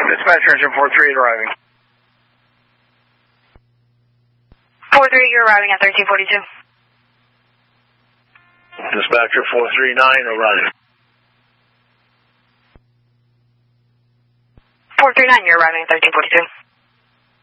Dispatcher engine 438 arriving. 438, you're arriving at 1342. Dispatcher 439 arriving. 439, you're arriving at 1342.